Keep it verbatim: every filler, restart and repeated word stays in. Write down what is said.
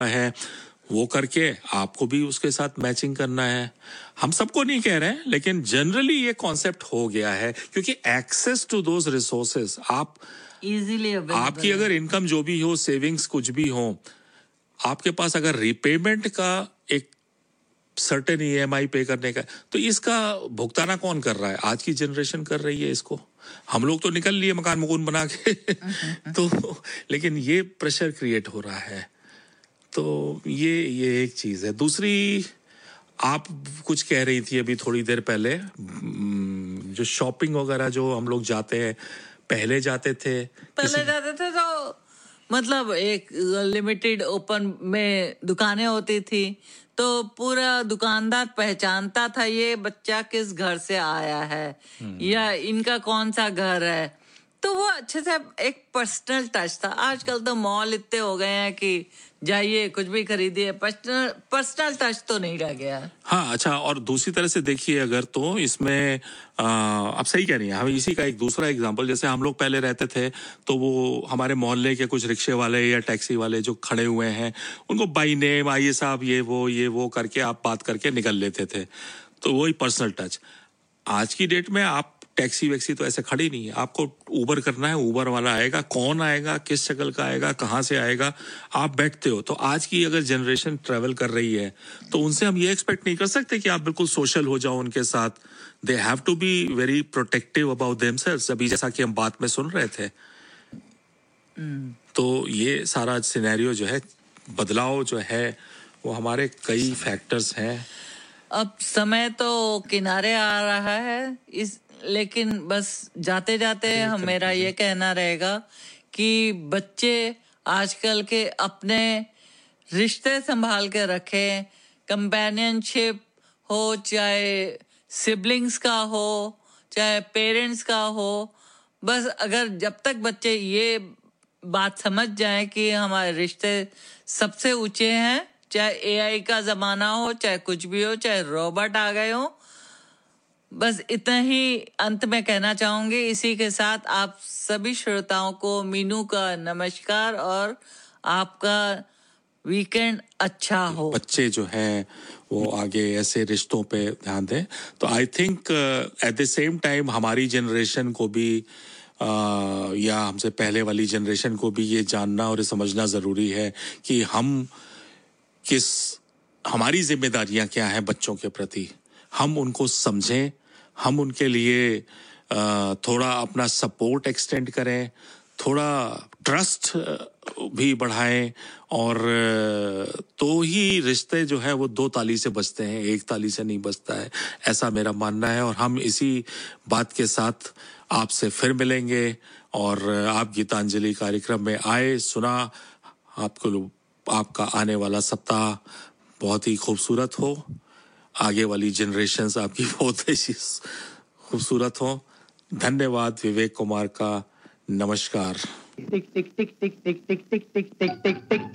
है वो करके आपको भी उसके साथ मैचिंग करना है। हम सबको नहीं कह रहे हैं, लेकिन जनरली ये कॉन्सेप्ट हो गया है क्योंकि एक्सेस टू दोज रिसोर्सेज आप इजीली अवेलेबल, आपकी अगर इनकम जो भी हो, सेविंग्स कुछ भी हो, आपके पास अगर रिपेमेंट का एक सर्टेन ईएमआई पे करने का, तो इसका भुगताना कौन कर रहा है? आज की जनरेशन कर रही है इसको। हम लोग तो निकल लिए मकान मकून बना के तो लेकिन ये प्रेशर क्रिएट हो रहा है। तो ये ये एक चीज है। दूसरी, आप कुछ कह रही थी अभी थोड़ी देर पहले, जो शॉपिंग वगैरह जो हम लोग जाते हैं, पहले जाते थे पहले जाते थे तो मतलब एक लिमिटेड ओपन में दुकानें होती थी, तो पूरा दुकानदार पहचानता था ये बच्चा किस घर से आया है या इनका कौन सा घर है, तो वो अच्छे से एक पर्सनल टच था। आजकल तो मॉल इतने हो गए हैं कि जाइए कुछ भी खरीदिए, पर्सनल पर्सनल टच तो नहीं रह गया। हाँ, अच्छा, और दूसरी तरह से देखिए अगर, तो इसमें आ, आप सही कह रही हैं। हम इसी का एक दूसरा एग्जांपल, जैसे हम लोग पहले रहते थे तो वो हमारे मोहल्ले के कुछ रिक्शे वाले या टैक्सी वाले जो खड़े हुए हैं, उनको बाई नेम, आइए साहब, ये वो ये वो करके आप बात करके निकल लेते थे, तो वही पर्सनल टच। आज की डेट में आप टैक्सी वैक्सी तो ऐसे खड़ी नहीं है, आपको उबर करना है, उबर वाला आएगा, कौन आएगा, किस शक्ल का आएगा, कहाँ से आएगा, आप बैठते हो। तो आज की अगर जनरेशन ट्रैवल कर रही है तो उनसे हम ये एक्सपेक्ट नहीं कर सकते कि आप बिल्कुल सोशल हो जाओ उनके साथ। They have to be very protective about themselves, अभी जैसा कि हम बात में सुन रहे थे। तो ये सारा सिनेरियो जो है, बदलाव जो है, वो हमारे कई फैक्टर्स हैं। अब समय तो किनारे आ रहा है इस, लेकिन बस जाते जाते हम मेरा ये कहना रहेगा कि बच्चे आजकल के अपने रिश्ते संभाल के रखें, कंपेनियनशिप हो, चाहे सिबलिंग्स का हो, चाहे पेरेंट्स का हो। बस अगर जब तक बच्चे ये बात समझ जाएं कि हमारे रिश्ते सबसे ऊंचे हैं, चाहे एआई का जमाना हो, चाहे कुछ भी हो, चाहे रोबोट आ गए हो, बस इतना ही अंत में कहना चाहूंगी। इसी के साथ आप सभी श्रोताओं को मीनू का नमस्कार और आपका वीकेंड अच्छा हो। बच्चे जो हैं वो आगे ऐसे रिश्तों पे ध्यान दें। तो I think at the same time हमारी जनरेशन को भी uh, या हमसे पहले वाली जनरेशन को भी ये जानना और ये समझना ज़रूरी है कि हम किस, हमारी जिम्मेदारियां क्या हैं बच्चों के प्रति। हम उनको समझें, हम उनके लिए थोड़ा अपना सपोर्ट एक्सटेंड करें, थोड़ा ट्रस्ट भी बढ़ाएं, और तो ही रिश्ते जो है वो दो ताली से बजते हैं, एक ताली से नहीं बजता है, ऐसा मेरा मानना है। और हम इसी बात के साथ आपसे फिर मिलेंगे। और आप गीतांजलि कार्यक्रम में आए, सुना, आपको आपका आने वाला सप्ताह बहुत ही खूबसूरत हो, आगे वाली जनरेशन्स आपकी बहुत ही खूबसूरत हो। धन्यवाद विवेक कुमार का, नमस्कार। टिक टिक टिक टिक टिक टिक टिक टिक टिक टिक टिक